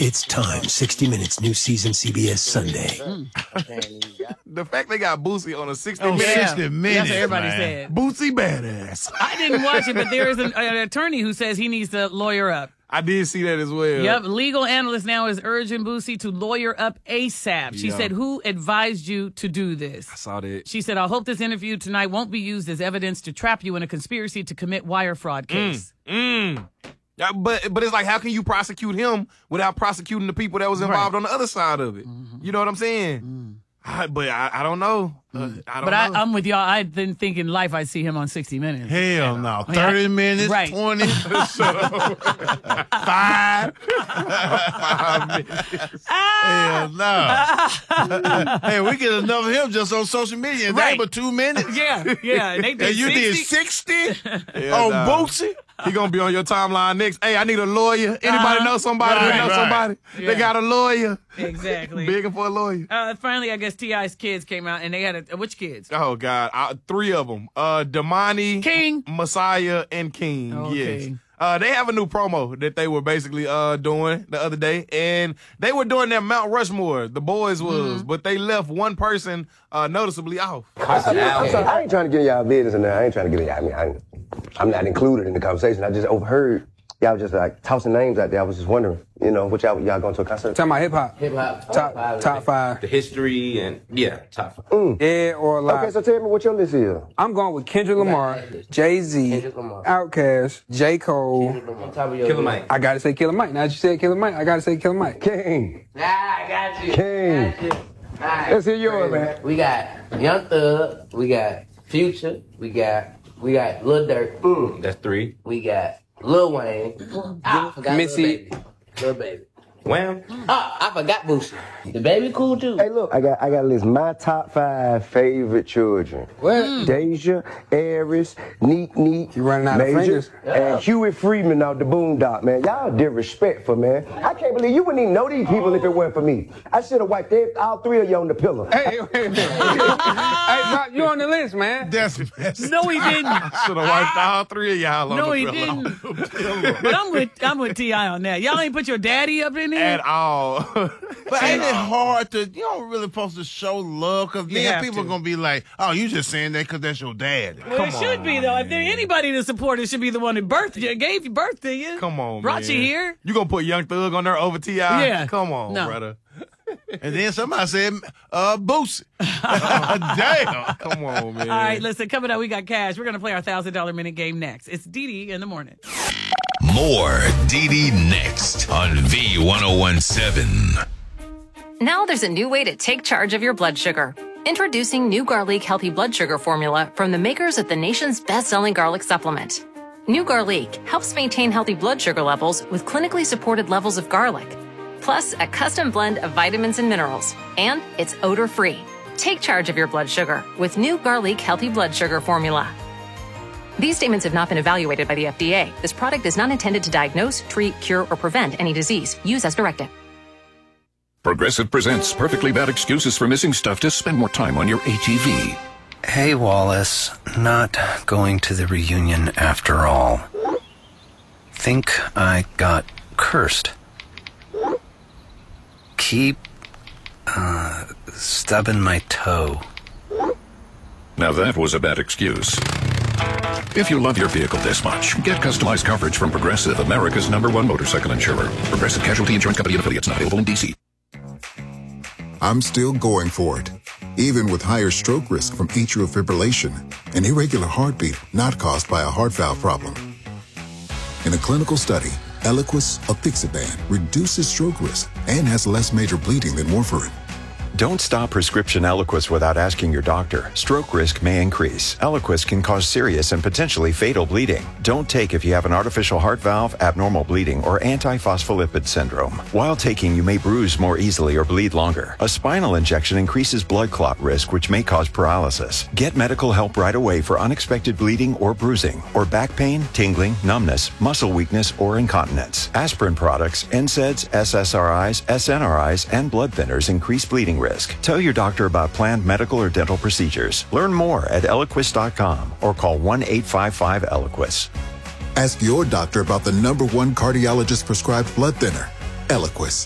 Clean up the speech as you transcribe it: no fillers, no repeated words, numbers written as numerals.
It's time. 60 Minutes, new season, CBS Sunday. The fact they got Boosie on a 60 Oh, minutes. yeah. 60 minutes, That's what everybody man. said. Boosie badass. I didn't watch it, but there is an attorney who says he needs to lawyer up. I did see that as well. Yep, legal analyst now is urging Boosie to lawyer up ASAP. She said, who advised you to do this? I saw that. She said, I hope this interview tonight won't be used as evidence to trap you in a conspiracy to commit wire fraud case. Yeah, but it's like, how can you prosecute him without prosecuting the people that was involved on the other side of it? You know what I'm saying? I don't know. I don't know. I'm with y'all. I didn't think in life I'd see him on 60 Minutes. Hell no. 30 minutes, Right. 20, 5. 5 minutes. Hell no. Hey, we get enough of him just on social media. And Right. they were 2 minutes. Yeah. And they did And you 60? did 60 Hell on no. Boosie? He gonna be on your timeline next. Hey, I need a lawyer. Anybody know somebody that knows somebody? Yeah. They got a lawyer. Exactly. Begging for a lawyer. Finally, I guess T.I.'s kids came out, and they had which kids? Oh, God. 3 of them. Damani, King. Messiah, and King. Okay. Yes. They have a new promo that they were basically doing the other day, and they were doing their Mount Rushmore. The boys was, but they left one person noticeably off. I'm sorry, I ain't trying to get y'all business in there. I ain't trying to get y'all. I'm not included in the conversation. I just overheard y'all just like tossing names out there. I was just wondering, what y'all going to a concert? Talking about hip hop. Hip hop. Top 5. The history and top 5. Yeah, or like. Okay, so tell me what your list is. I'm going with Kendrick Lamar, Jay-Z, Kendrick Lamar. Outkast, J. Cole. On top of your Killer Mike. I gotta say Killer Mike. Now that you said Killer Mike, I gotta say Killer Mike. King. I got you. King. Got you. All right. Let's hear yours, man. We got Young Thug. We got Future. We got Lil Durk. That's 3. We got Lil Wayne. I forgot Missy. Lil Baby. Wham. I forgot Boosie. The baby cool too. Hey, look, I got to list my top 5 favorite children. What? Deja, Aries, Neek, You running out of Major, fingers? and Huey Freeman out the Boondock, man. Y'all disrespectful, man. I can't believe you wouldn't even know these people if it weren't for me. I should have wiped all 3 of you on the pillow. Hey, wait a minute. Hey, Pop, you on the list, man. That's messed No, he didn't. Should have wiped all 3 of y'all on No, the he pillow. didn't. But I'm with T.I. on that. Y'all ain't put your daddy up in there? At all. But ain't it hard to, you don't really supposed to show love, because You then have people to. going to be like, oh, you just saying that because that's your dad. Well, it should be, though. If there anybody to support, it should be the one that gave you birth to you. Come on, Brought man. you here. You gonna put Young Thug on there over T.I.? Yeah. Come on, No. brother. And then somebody said, Boosie. Damn. Come on, man. All right, listen, coming up, we got cash. We're going to play our $1,000 minute game next. It's Dee in the morning. More DD next on V1017. Now there's a new way to take charge of your blood sugar. Introducing new Garlic Healthy Blood Sugar Formula from the makers of the nation's best-selling garlic supplement. New Garlic helps maintain healthy blood sugar levels with clinically supported levels of garlic, plus a custom blend of vitamins and minerals. And it's odor-free. Take charge of your blood sugar with new Garlic Healthy Blood Sugar Formula. These statements have not been evaluated by the FDA. This product is not intended to diagnose, treat, cure, or prevent any disease. Use as directed. Progressive presents perfectly bad excuses for missing stuff to spend more time on your ATV. Hey, Wallace. Not going to the reunion after all. Think I got cursed. Keep, stubbing my toe. Now that was a bad excuse. If you love your vehicle this much, get customized coverage from Progressive, America's #1 motorcycle insurer. Progressive Casualty Insurance Company and affiliates, not available in D.C. I'm still going for it, even with higher stroke risk from atrial fibrillation, an irregular heartbeat not caused by a heart valve problem. In a clinical study, Eliquis apixaban reduces stroke risk and has less major bleeding than warfarin. Don't stop prescription Eliquis without asking your doctor. Stroke risk may increase. Eliquis can cause serious and potentially fatal bleeding. Don't take if you have an artificial heart valve, abnormal bleeding, or antiphospholipid syndrome. While taking, you may bruise more easily or bleed longer. A spinal injection increases blood clot risk, which may cause paralysis. Get medical help right away for unexpected bleeding or bruising, or back pain, tingling, numbness, muscle weakness, or incontinence. Aspirin products, NSAIDs, SSRIs, SNRIs, and blood thinners increase bleeding risk. Tell your doctor about planned medical or dental procedures. Learn more at Eliquis.com or call 1-855-ELIQUIS. Ask your doctor about the #1 cardiologist prescribed blood thinner, Eliquis.